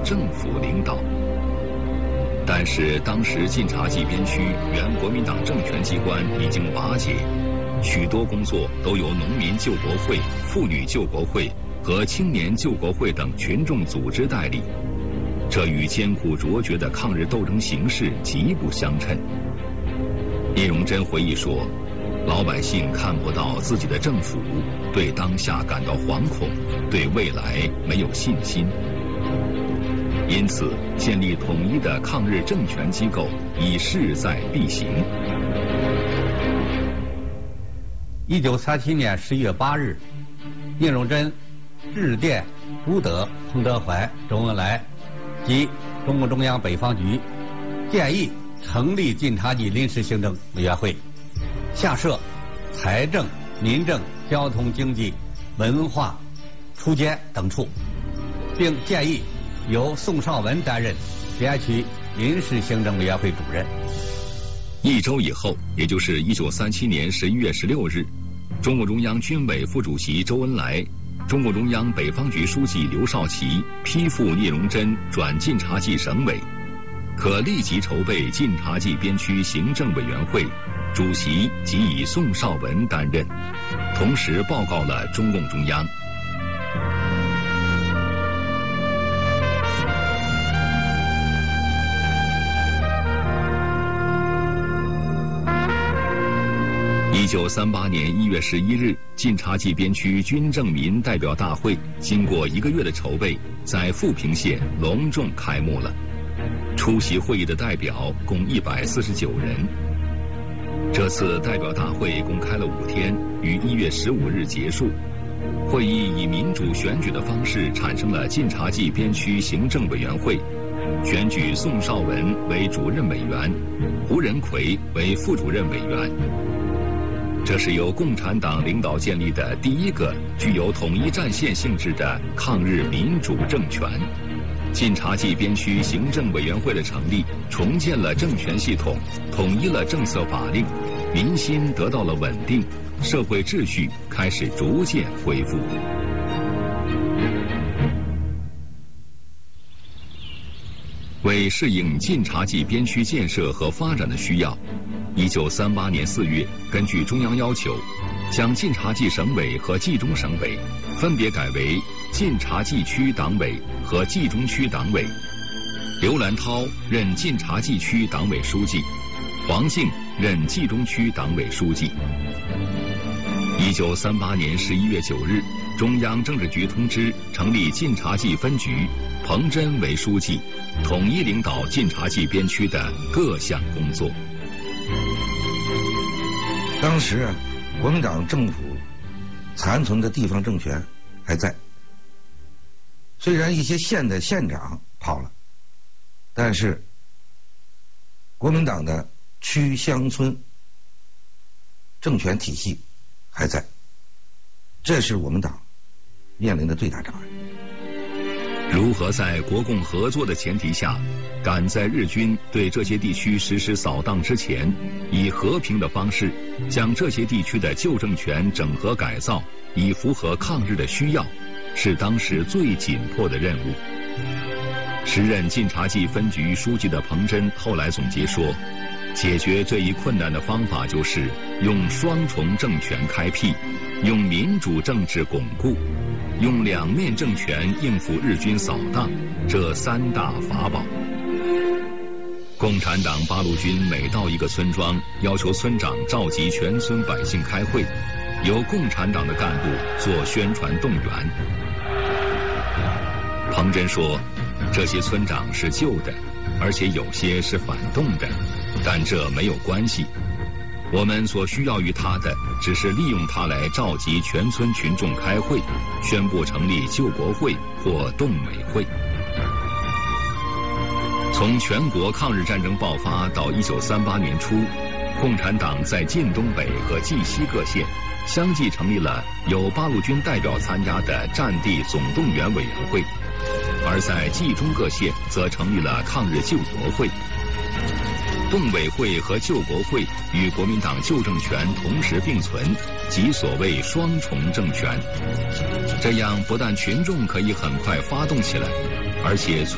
政府领导。但是当时晋察冀边区原国民党政权机关已经瓦解，许多工作都由农民救国会、妇女救国会和青年救国会等群众组织代理，这与艰苦卓绝的抗日斗争形势极不相称。聂荣臻回忆说，老百姓看不到自己的政府，对当下感到惶恐，对未来没有信心。因此，建立统一的抗日政权机构已势在必行。 1937年11月8日，聂荣臻致电朱德、彭德怀、周恩来及中共中央北方局，建议成立晋察冀临时行政委员会，下设财政、民政、交通、经济、文化、出监等处，并建议由宋绍文担任边区临时行政委员会主任。 1周以后，也就是1937年11月16日，中共中央军委副主席周恩来、中共中央北方局书记刘少奇批复聂荣臻转晋察冀省委，可立即筹备晋察冀边区行政委员会，主席即以宋绍文担任，同时报告了中共中央。1938年1月11日，晋察冀边区军政民代表大会经过1个月的筹备，在富平县隆重开幕了。出席会议的代表共149人。这次代表大会共开了5天，于1月15日结束。会议以民主选举的方式产生了晋察冀边区行政委员会，选举宋绍文为主任委员，胡仁奎为副主任委员。这是由共产党领导建立的第一个具有统一战线性质的抗日民主政权。晋察冀边区行政委员会的成立，重建了政权系统，统一了政策法令，民心得到了稳定，社会秩序开始逐渐恢复。为适应晋察冀边区建设和发展的需要，1938年4月，根据中央要求，将晋察冀省委和冀中省委分别改为晋察冀区党委和冀中区党委。刘兰涛任晋察冀区党委书记，黄敬任冀中区党委书记。1938年11月9日，中央政治局通知成立晋察冀分局，彭真为书记，统一领导晋察冀边区的各项工作。 当时国民党政府残存的地方政权还在，虽然一些县的县长跑了，但是国民党的区乡村政权体系还在，这是我们党面临的最大障碍。 如何在国共合作的前提下，赶在日军对这些地区实施扫荡之前，以和平的方式将这些地区的旧政权整合改造，以符合抗日的需要，是当时最紧迫的任务。时任晋察冀分局书记的彭真后来总结说，解决这一困难的方法就是用双重政权开辟，用民主政治巩固，用两面政权应付日军扫荡，这3大法宝。共产党八路军每到一个村庄，要求村长召集全村百姓开会，由共产党的干部做宣传动员。彭真说，这些村长是旧的，而且有些是反动的，但这没有关系。我们所需要于他的，只是利用他来召集全村群众开会，宣布成立救国会或动委会。从全国抗日战争爆发到1938年初，共产党在晋东北和冀西各县相继成立了有八路军代表参加的战地总动员委员会，而在冀中各县则成立了抗日救国会。动委会和救国会与国民党旧政权同时并存，即所谓双重政权。这样不但群众可以很快发动起来，而且